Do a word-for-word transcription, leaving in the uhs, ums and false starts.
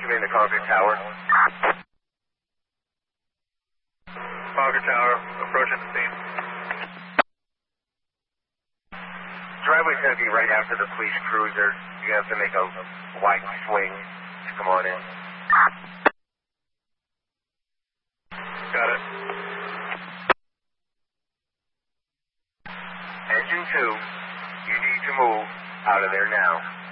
Give me the Concord Tower. Concord Tower, approaching the scene. Driveway's going to be right after the police cruiser. You're going to have to make a wide swing to come on in. Got it. Engine two, you need to move out of there now.